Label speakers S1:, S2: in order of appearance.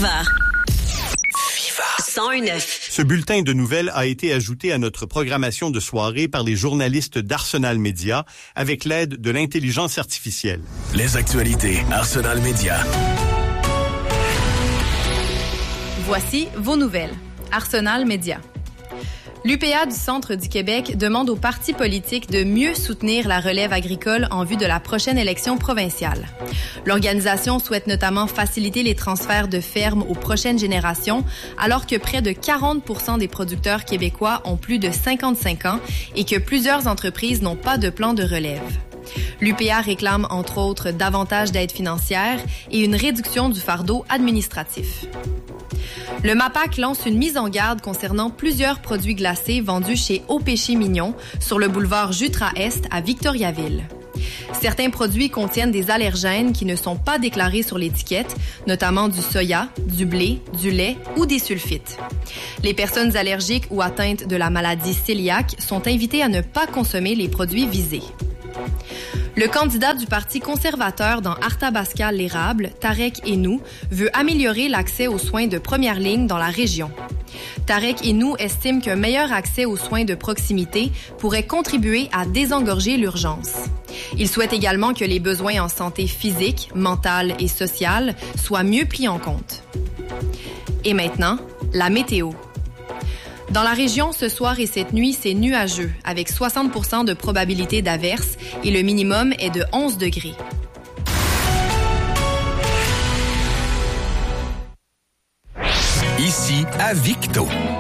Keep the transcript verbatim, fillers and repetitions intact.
S1: Viva! Viva! cent un neuf.
S2: Ce bulletin de nouvelles a été ajouté à notre programmation de soirée par les journalistes d'Arsenal Média avec l'aide de l'intelligence artificielle.
S3: Les actualités Arsenal Média.
S4: Voici vos nouvelles. Arsenal Média. L'U P A du Centre du Québec demande aux partis politiques de mieux soutenir la relève agricole en vue de la prochaine élection provinciale. L'organisation souhaite notamment faciliter les transferts de fermes aux prochaines générations, alors que près de quarante pour cent des producteurs québécois ont plus de cinquante-cinq ans et que plusieurs entreprises n'ont pas de plan de relève. L'U P A réclame entre autres davantage d'aide financière et une réduction du fardeau administratif. Le MAPAC lance une mise en garde concernant plusieurs produits glacés vendus chez Au Péché Mignon sur le boulevard Jutra-Est à Victoriaville. Certains produits contiennent des allergènes qui ne sont pas déclarés sur l'étiquette, notamment du soya, du blé, du lait ou des sulfites. Les personnes allergiques ou atteintes de la maladie cœliaque sont invitées à ne pas consommer les produits visés. Le candidat du Parti conservateur dans Arthabasca-l'Érable, Tarek Hennou, veut améliorer l'accès aux soins de première ligne dans la région. Tarek Hennou estime qu'un meilleur accès aux soins de proximité pourrait contribuer à désengorger l'urgence. Il souhaite également que les besoins en santé physique, mentale et sociale soient mieux pris en compte. Et maintenant, la météo. Dans la région, ce soir et cette nuit, c'est nuageux, avec soixante pour cent de probabilité d'averse et le minimum est de onze degrés.
S3: Ici, à Victo.